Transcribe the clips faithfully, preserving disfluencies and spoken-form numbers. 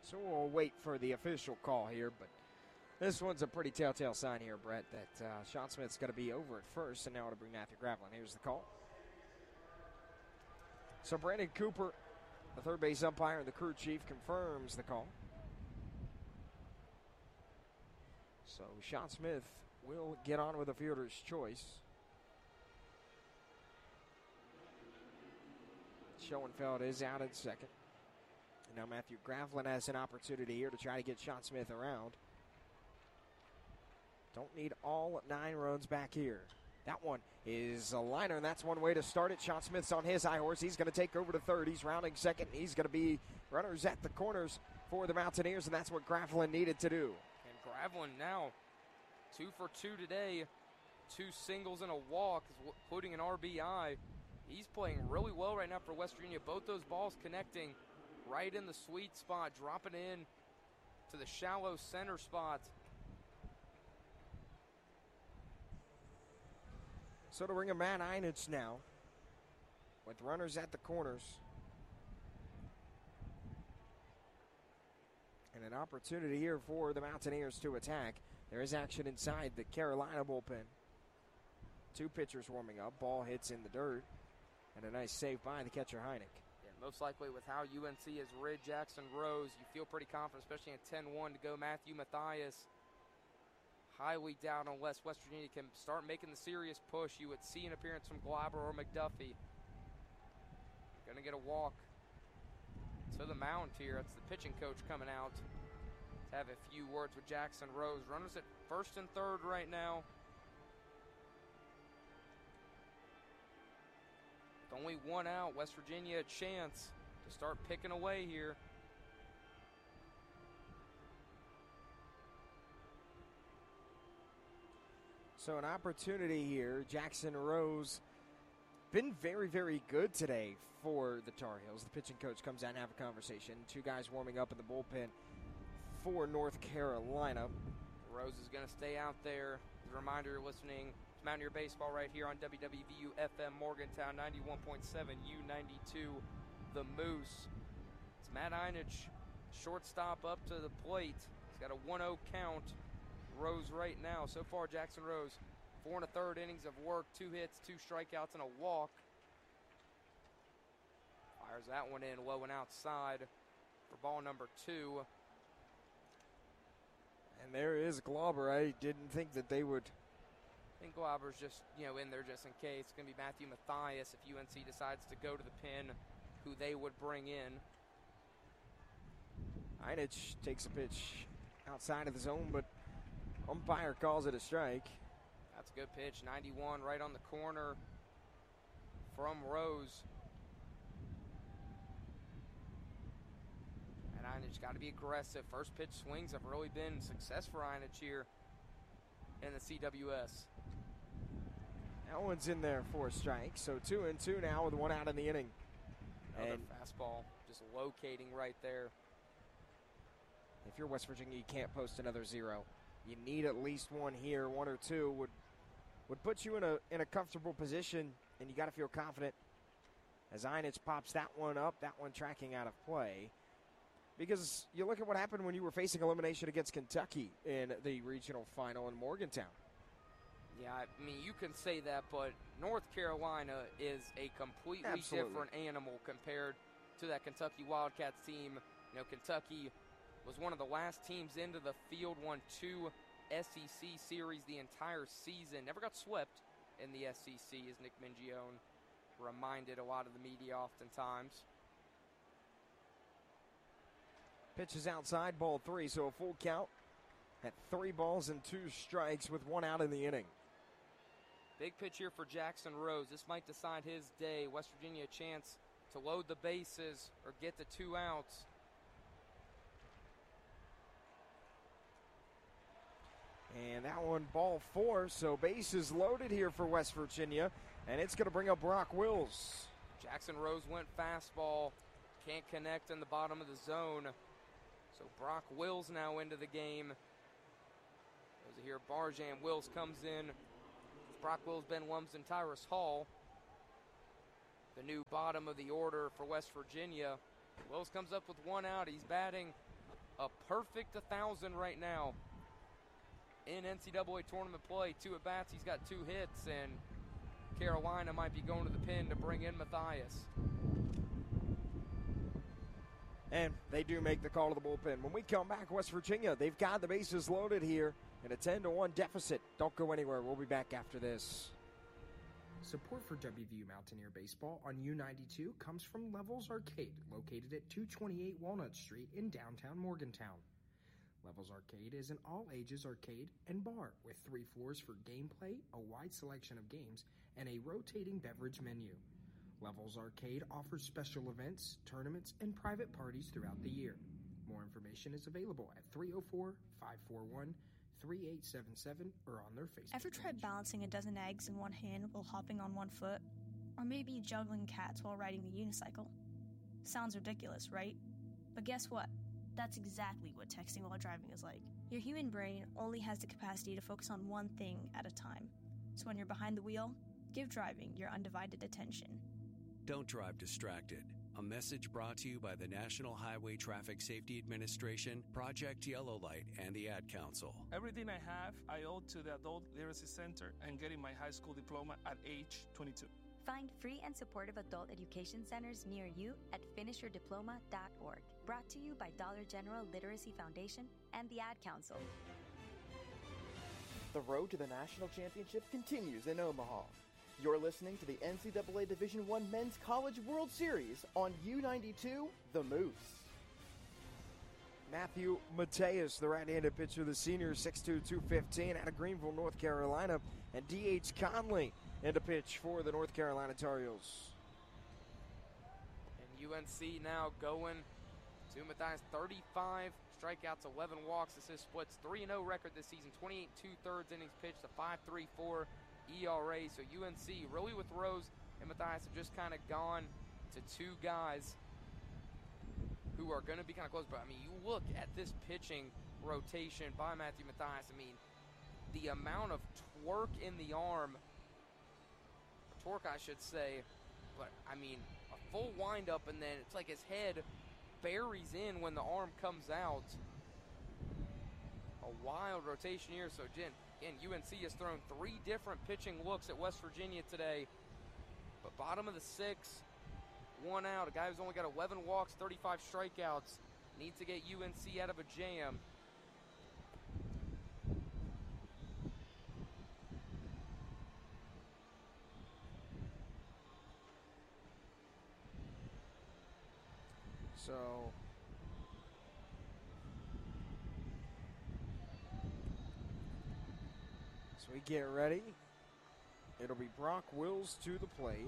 So we'll wait for the official call here, but this one's a pretty telltale sign here, Brett, that uh, Sean Smith's going to be over at first, and now to bring Matthew Gravelin. Here's the call. So Brandon Cooper, the third base umpire and the crew chief, confirms the call. So Sean Smith will get on with a fielder's choice. Schoenfeld is out at second. And now Matthew Gravelin has an opportunity here to try to get Sean Smith around. Don't need all nine runs back here. That one is a liner, and that's one way to start it. Sean Smith's on his high horse. He's going to take over to third. He's rounding second. He's going to be runners at the corners for the Mountaineers, and that's what Gravelin needed to do. And Gravelin now two for two today. Two singles and a walk, including an R B I. He's playing really well right now for West Virginia. Both those balls connecting right in the sweet spot, dropping in to the shallow center spot. So to bring a Matt Einitz now with runners at the corners. And an opportunity here for the Mountaineers to attack. There is action inside the Carolina bullpen. Two pitchers warming up. Ball hits in the dirt. And a nice save by the catcher, Heineck. Yeah, most likely with how U N C has rid Jackson Rose, you feel pretty confident, especially in ten one to go. Matthew Mathias highly doubt unless West Virginia can start making the serious push. You would see an appearance from Glauber or McDuffie. Going to get a walk to the mound here. That's the pitching coach coming out to have a few words with Jackson Rose. Runners at first and third right now. With only one out, West Virginia a chance to start picking away here. So an opportunity here. Jackson Rose been very, very good today for the Tar Heels. The pitching coach comes out and have a conversation. Two guys warming up in the bullpen for North Carolina. Rose is going to stay out there. As a reminder, you're listening to Mountaineer Baseball right here on W W V U F M Morgantown, ninety-one point seven, U ninety-two, The Moose. It's Matt Einitz, shortstop up to the plate. He's got a one oh count. Rose right now. So far, Jackson Rose, four and a third innings of work, two hits, two strikeouts, and a walk. Fires that one in low and outside for ball number two. And there is Glauber. I didn't think that they would. I think Glauber's just, you know, in there just in case. It's going to be Matthew Mathias if U N C decides to go to the pin, who they would bring in. Einitz takes a pitch outside of the zone, but umpire calls it a strike. That's a good pitch. ninety-one right on the corner from Rose. And Einitz got to be aggressive. First pitch swings have really been success for Einitz here in the C W S. That one's in there for a strike. So two and two now with one out in the inning. Another and fastball just locating right there. If you're West Virginia, you can't post another zero. You need at least one here. One or two would would put you in a in a comfortable position, and you got to feel confident. As Einitz pops that one up, that one tracking out of play. Because you look at what happened when you were facing elimination against Kentucky in the regional final in Morgantown. Yeah, I mean, you can say that, but North Carolina is a completely Absolutely. different animal compared to that Kentucky Wildcats team. You know, Kentucky was one of the last teams into the field, won two S E C series the entire season. Never got swept in the S E C, as Nick Mingione reminded a lot of the media oftentimes. Pitch is outside, ball three, so a full count at three balls and two strikes with one out in the inning. Big pitch here for Jackson Rose. This might decide his day. West Virginia a chance to load the bases or get the two outs. And that one, ball four, so bases loaded here for West Virginia, and it's going to bring up Brock Wills. Jackson Rose went fastball, can't connect in the bottom of the zone. So Brock Wills now into the game. As here, Barjam Wills comes in. Brock Wills, Ben Lumsden, Tyrus Hall. The new bottom of the order for West Virginia. Wills comes up with one out. He's batting a perfect one thousand right now in N C double A tournament play. Two at-bats, he's got two hits, and Carolina might be going to the pin to bring in Matthias. And they do make the call to the bullpen. When we come back, West Virginia, they've got the bases loaded here in a ten to one deficit. Don't go anywhere. We'll be back after this. Support for W V U Mountaineer Baseball on U ninety-two comes from Levels Arcade, located at two twenty-eight Walnut Street in downtown Morgantown. Levels Arcade is an all-ages arcade and bar with three floors for gameplay, a wide selection of games, and a rotating beverage menu. Levels Arcade offers special events, tournaments, and private parties throughout the year. More information is available at three oh four, five four one, three eight seven seven or on their Facebook Ever tried page. balancing a dozen eggs in one hand while hopping on one foot? Or maybe juggling cats while riding the unicycle? Sounds ridiculous, right? But guess what? That's exactly what texting while driving is like. Your human brain only has the capacity to focus on one thing at a time. So when you're behind the wheel, give driving your undivided attention. Don't drive distracted. A message brought to you by the National Highway Traffic Safety Administration, Project Yellow Light, and the Ad Council. Everything I have, I owe to the Adult Literacy Center and getting my high school diploma at age twenty-two. Find free and supportive adult education centers near you at finish your diploma dot org. Brought to you by Dollar General Literacy Foundation and the Ad Council. The road to the national championship continues in Omaha. You're listening to the N C double A Division One Men's College World Series on U ninety-two, The Moose. Matthew Mateus, the right-handed pitcher, the senior, six two, two fifteen, out of Greenville, North Carolina, and D H Conley in to pitch for the North Carolina Tar Heels. And U N C now going to Matthias, thirty-five strikeouts, eleven walks. This is splits three and oh record this season, twenty-eight two-thirds innings pitched, a five three four E R A. So U N C, really with Rose and Matthias, have just kind of gone to two guys who are going to be kind of close. But, I mean, you look at this pitching rotation by Matthew Matthias. I mean, the amount of twerk in the arm, torque I should say, but, I mean, a full windup, and then it's like his head buries in when the arm comes out. A wild rotation here. So, again, again, U N C has thrown three different pitching looks at West Virginia today. But bottom of the sixth, one out. A guy who's only got eleven walks, thirty-five strikeouts, needs to get U N C out of a jam. So, so we get ready. It'll be Brock Wills to the plate.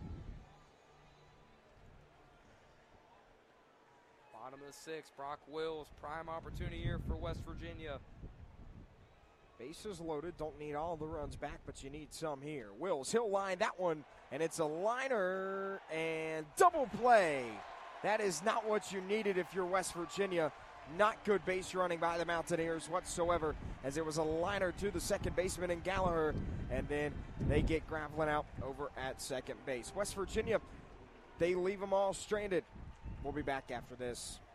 Bottom of the sixth, Brock Wills, prime opportunity here for West Virginia. Bases loaded, don't need all the runs back, but you need some here. Wills, he'll line that one, and it's a liner and double play. That is not what you needed if you're West Virginia. Not good base running by the Mountaineers whatsoever, as it was a liner to the second baseman in Gallagher, and then they get Gravelin out over at second base. West Virginia, they leave them all stranded. We'll be back after this.